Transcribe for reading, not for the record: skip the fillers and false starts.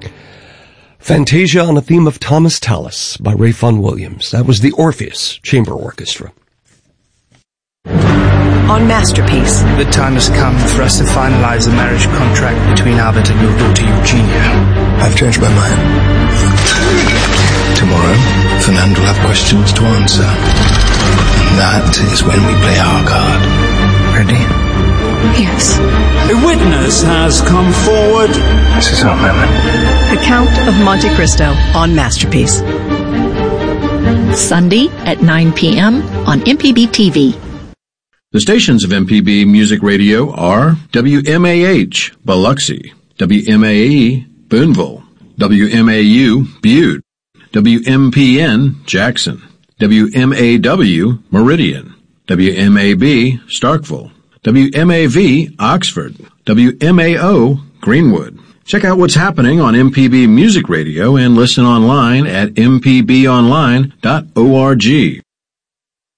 Fantasia on a Theme of Thomas Tallis by Ray Vaughan Williams. That was the Orpheus Chamber Orchestra. On Masterpiece. The time has come for us to finalize the marriage contract between Albert and your daughter Eugenia. I've changed my mind. Tomorrow, Fernand will have questions to answer. And that is when we play our card. Ready? Yes. A witness has come forward. This is our moment. The Count of Monte Cristo on Masterpiece. Sunday at 9 p.m. on MPB TV. The stations of MPB Music Radio are WMAH, Biloxi, WMAE, Boonville, WMAU, Butte, WMPN, Jackson, WMAW, Meridian, WMAB, Starkville, WMAV, Oxford, WMAO, Greenwood. Check out what's happening on MPB Music Radio and listen online at mpbonline.org.